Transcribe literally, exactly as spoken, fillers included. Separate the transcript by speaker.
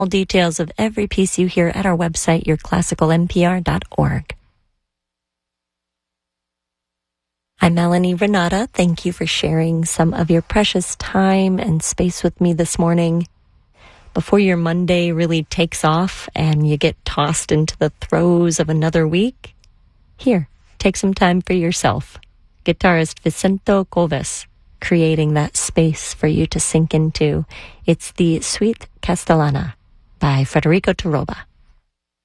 Speaker 1: All details of every piece you hear at our website, your classical n p r dot org. I'm Melanie Renata. Thank you for sharing some of your precious time and space with me this morning. Before your Monday really takes off and you get tossed into the throes of another week, here, take some time for yourself. Guitarist Vicento Coves, creating that space for you to sink into. It's the Suite Castellana by Federico Torroba.